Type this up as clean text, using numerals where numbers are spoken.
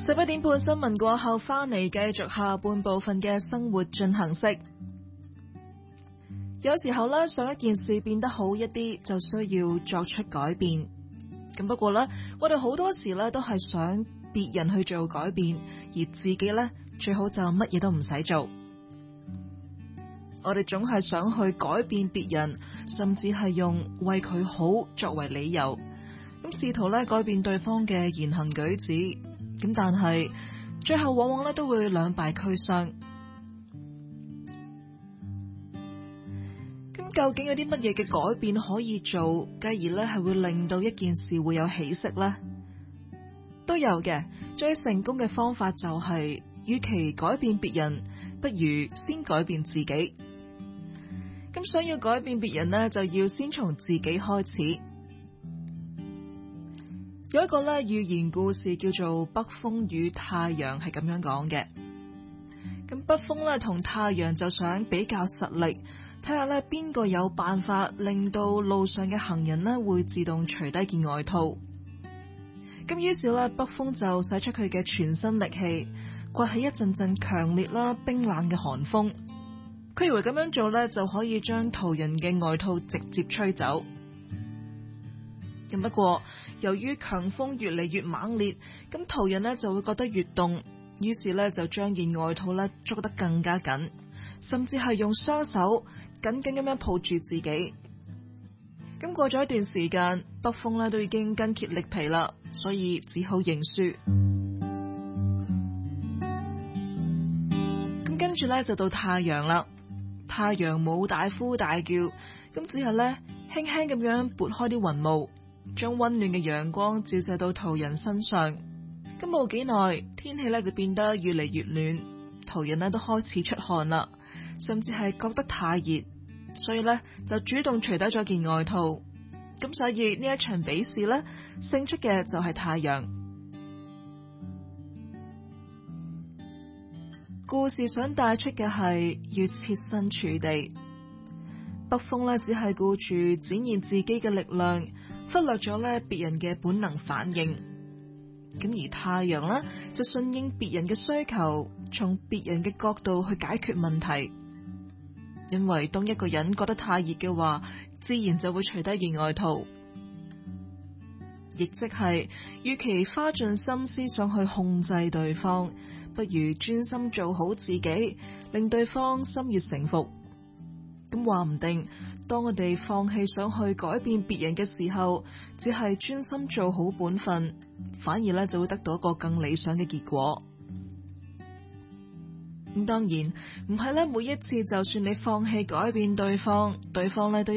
11點半新聞過後返嚟，繼續下半部分嘅生活進行式。有時候呢，想一件事變得好一啲，就需要作出改變。咁不過呢，我哋好多時呢都係想別人去做改變，而自己呢最好就乜嘢都唔使做。我哋總係想去改變別人，甚至係用為佢好作為理由，咁試圖呢改變對方嘅言行舉止。咁但係最後往往呢都會兩敗俱傷。咁究竟有啲乜嘢嘅改變可以做，繼而呢係會令到一件事會有起色呢？都有嘅。最成功嘅方法就係，與其改變別人，不如先改變自己。咁想要改變別人呢，就要先從自己開始。有一個咧寓言故事叫做《北風與太陽》，係咁樣講嘅。咁北風咧同太陽就想比較實力，睇下咧邊個有辦法令到路上嘅行人咧會自動除低件外套。咁於是咧北風就使出佢嘅全身力氣，颳起一陣陣強烈啦冰冷嘅寒風。佢以為咁樣做咧就可以將途人嘅外套直接吹走。咁不過由於強風越嚟越猛烈，咁途人呢就會覺得越凍，於是呢就將件外套呢捉得更加緊，甚至係用雙手緊緊咁樣抱住自己。咁過咗一段時間，北風呢都已經筋竭力疲啦，所以只好認輸。咁跟住呢就到太陽啦，太陽冇大呼大叫，咁只係呢輕輕咁樣撥開啲雲霧，將溫暖嘅陽光照射到途人身上。咁冇幾耐，天氣咧就變得越嚟越暖，途人咧都開始出汗啦，甚至係覺得太熱，所以咧就主動除低咗件外套。咁所以呢一場比試咧，勝出嘅就係太陽。故事想帶出嘅係要設身處地。北風咧只係顧住展現自己嘅力量，忽略咗咧別人嘅本能反應。咁而太陽呢，就順應別人嘅需求，從別人嘅角度去解決問題。因為當一個人覺得太熱嘅話，自然就會除低件外套。亦即係，與其花盡心思想去控制對方，不如專心做好自己，令對方心悅誠服。咁話唔定，當我哋放棄想去改變別人嘅時候，只係專心做好本分，反而咧就會得到一個更理想嘅結果。咁當然唔係咧，每一次就算你放棄改變對方，對方咧都